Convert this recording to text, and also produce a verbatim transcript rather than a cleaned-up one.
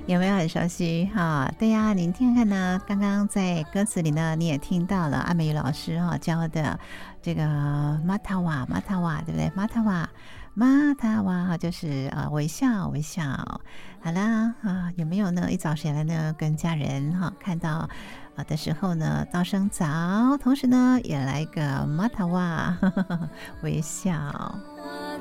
有没有很熟悉哈？对呀，您听看看呢，刚刚在歌词里呢，你也听到了阿美语老师哈教的这个马塔瓦马塔瓦，对不对？马塔瓦马塔瓦哈，就是呃微笑微笑。好啦啊，有没有呢？一早起来呢，跟家人哈看到啊的时候呢，道声早，同时呢也来个马塔瓦微笑。